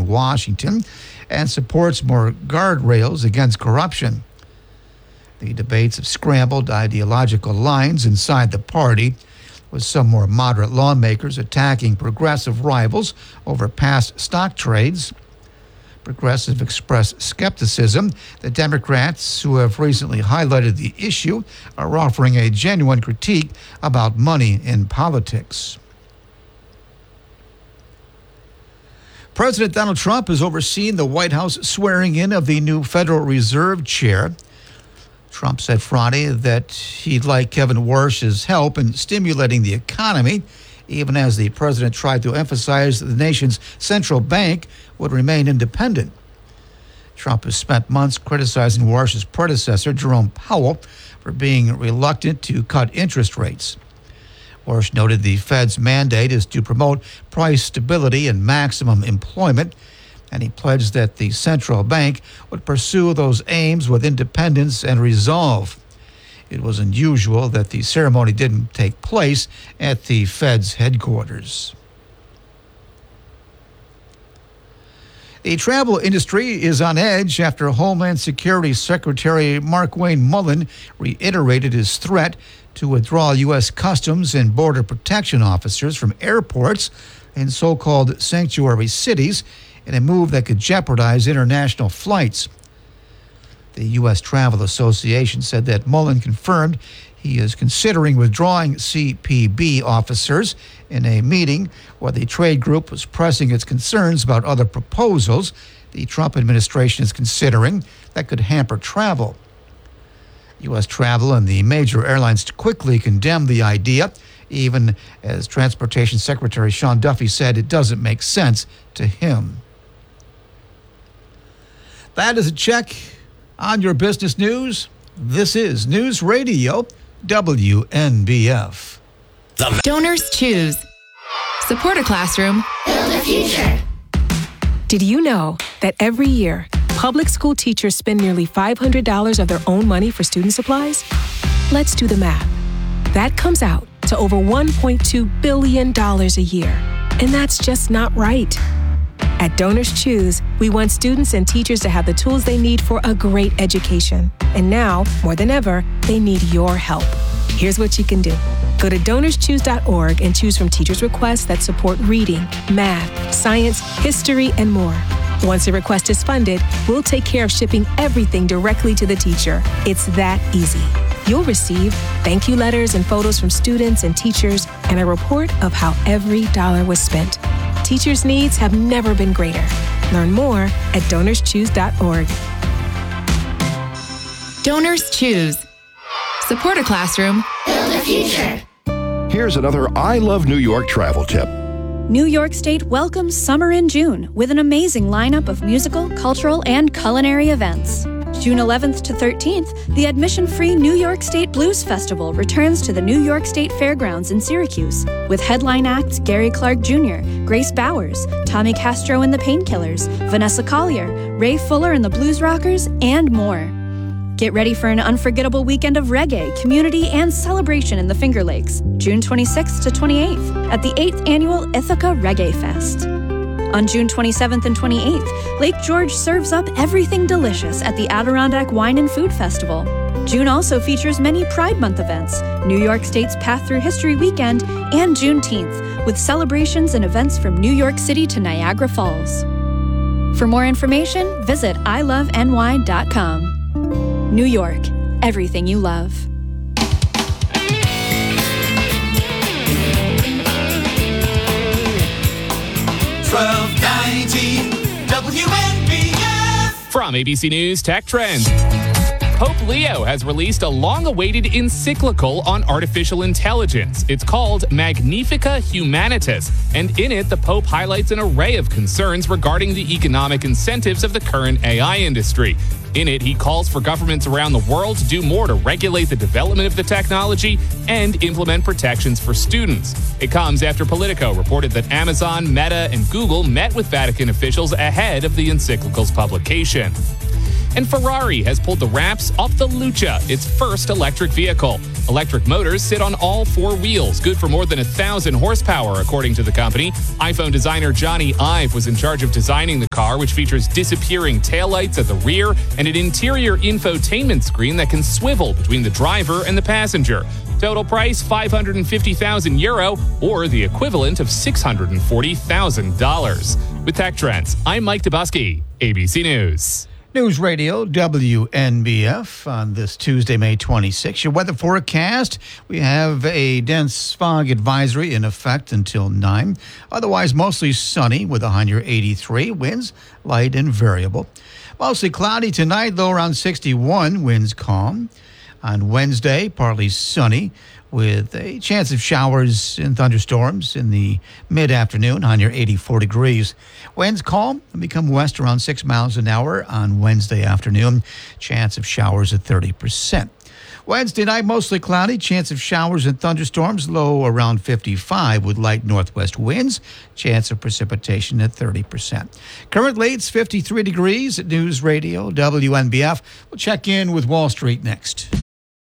Washington and supports more guardrails against corruption. The debates have scrambled ideological lines inside the party, with some more moderate lawmakers attacking progressive rivals over past stock trades. Progressive expressed skepticism. The Democrats, who have recently highlighted the issue, are offering a genuine critique about money in politics. President Donald Trump has overseen the White House swearing in of the new Federal Reserve chair. Trump said Friday that he'd like Kevin Warsh's help in stimulating the economy, even as the president tried to emphasize that the nation's central bank would remain independent. Trump has spent months criticizing Warsh's predecessor, Jerome Powell, for being reluctant to cut interest rates. Warsh noted the Fed's mandate is to promote price stability and maximum employment, and he pledged that the central bank would pursue those aims with independence and resolve. It was unusual that the ceremony didn't take place at the Fed's headquarters. The travel industry is on edge after Homeland Security Secretary Markwayne Mullin reiterated his threat to withdraw U.S. Customs and Border Protection officers from airports in so-called sanctuary cities in a move that could jeopardize international flights. The U.S. Travel Association said that Mullin confirmed he is considering withdrawing CBP officers in a meeting where the trade group was pressing its concerns about other proposals the Trump administration is considering that could hamper travel. U.S. Travel and the major airlines quickly condemned the idea, even as Transportation Secretary Sean Duffy said it doesn't make sense to him. That is a check on your business news. This is News Radio WNBF. Donors Choose. Support a classroom. Build a future. Did you know that every year, public school teachers spend nearly $500 of their own money for student supplies? Let's do the math. That comes out to over $1.2 billion a year. And that's just not right. At Donors Choose, we want students and teachers to have the tools they need for a great education. And now, more than ever, they need your help. Here's what you can do. Go to DonorsChoose.org and choose from teachers' requests that support reading, math, science, history, and more. Once a request is funded, we'll take care of shipping everything directly to the teacher. It's that easy. You'll receive thank you letters and photos from students and teachers and a report of how every dollar was spent. Teachers' needs have never been greater. Learn more at DonorsChoose.org. Donors Choose. Support a classroom. Build a future. Here's another I Love New York travel tip. New York State welcomes summer in June with an amazing lineup of musical, cultural, and culinary events. June 11th to 13th, the admission-free New York State Blues Festival returns to the New York State Fairgrounds in Syracuse with headline acts Gary Clark Jr., Grace Bowers, Tommy Castro and the Painkillers, Vanessa Collier, Ray Fuller and the Blues Rockers, and more. Get ready for an unforgettable weekend of reggae, community, and celebration in the Finger Lakes, June 26th to 28th at the 8th Annual Ithaca Reggae Fest. On June 27th and 28th, Lake George serves up everything delicious at the Adirondack Wine and Food Festival. June also features many Pride Month events, New York State's Path Through History Weekend, and Juneteenth, with celebrations and events from New York City to Niagara Falls. For more information, visit iloveny.com. New York, everything you love. 1290 WNBF. From ABC News Tech Trends. Pope Leo has released a long-awaited encyclical on artificial intelligence. It's called Magnifica Humanitas, and in it, the Pope highlights an array of concerns regarding the economic incentives of the current AI industry. In it, he calls for governments around the world to do more to regulate the development of the technology and implement protections for students. It comes after Politico reported that Amazon, Meta, and Google met with Vatican officials ahead of the encyclical's publication. And Ferrari has pulled the wraps off the Lucha, its first electric vehicle. Electric motors sit on all four wheels, good for more than 1,000 horsepower, according to the company. iPhone designer Johnny Ive was in charge of designing the car, which features disappearing taillights at the rear and an interior infotainment screen that can swivel between the driver and the passenger. Total price, €550,000, or the equivalent of $640,000. With Tech Trends, I'm Mike Dubusky, ABC News. News Radio WNBF on this Tuesday, May 26. Your weather forecast, we have a dense fog advisory in effect until 9. Otherwise, mostly sunny with a high near 83. Winds light and variable. Mostly cloudy tonight, though around 61. Winds calm. On Wednesday, partly sunny with a chance of showers and thunderstorms in the mid-afternoon, high near 84 degrees. Winds calm and become west around 6 miles an hour on Wednesday afternoon. Chance of showers at 30%. Wednesday night, mostly cloudy, chance of showers and thunderstorms, low around 55 with light northwest winds, chance of precipitation at 30%. Currently, it's 53 degrees at News Radio WNBF. We'll check in with Wall Street next.